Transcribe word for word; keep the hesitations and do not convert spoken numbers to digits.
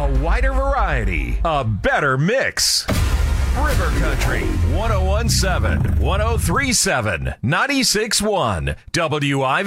A wider variety, a better mix. River Country, one oh one point seven, one oh three point seven, ninety-six point one, W I V